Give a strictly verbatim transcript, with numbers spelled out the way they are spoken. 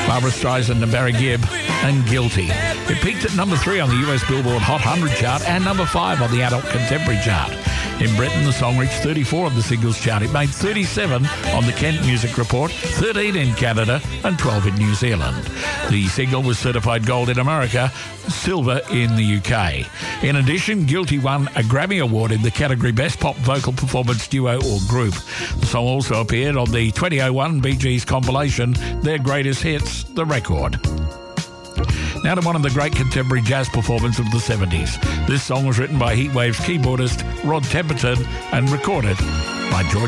Barbra Streisand and Barry Gibb, and Guilty. It peaked at number three on the U S Billboard Hot one hundred chart and number five on the Adult Contemporary chart. In Britain, the song reached thirty-four on the singles chart. It made thirty-seven on the Kent Music Report, thirteen in Canada, and twelve in New Zealand. The single was certified gold in America, silver in the U K. In addition, Guilty won a Grammy Award in the category Best Pop Vocal Performance Duo or Group. The song also appeared on the twenty oh one Bee Gees compilation, Their Greatest Hits, The Record. Now to one of the great contemporary jazz performers of the seventies. This song was written by Heatwave's keyboardist Rod Temperton and recorded by George